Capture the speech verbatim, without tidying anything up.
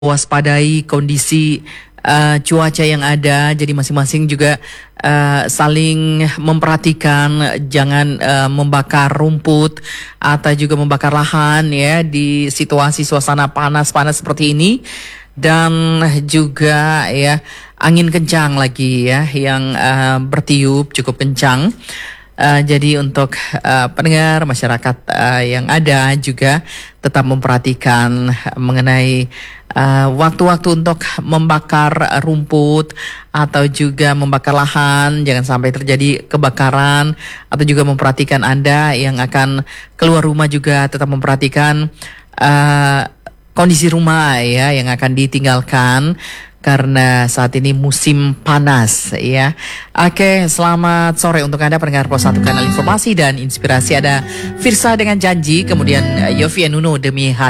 waspadai kondisi uh, cuaca yang ada, jadi masing-masing juga uh, saling memperhatikan jangan uh, membakar rumput atau juga membakar lahan ya di situasi suasana panas-panas seperti ini. Dan juga ya angin kencang lagi ya yang uh, bertiup cukup kencang. Uh, jadi untuk uh, pendengar masyarakat uh, yang ada juga tetap memperhatikan mengenai uh, waktu-waktu untuk membakar rumput atau juga membakar lahan, jangan sampai terjadi kebakaran, atau juga memperhatikan Anda yang akan keluar rumah juga tetap memperhatikan uh, kondisi rumah ya yang akan ditinggalkan. Karena saat ini musim panas ya. Oke, selamat sore untuk Anda pendengar Pos satu Kanal Informasi dan Inspirasi. Ada Firsa dengan Janji, kemudian Yofi Anuno demi hati.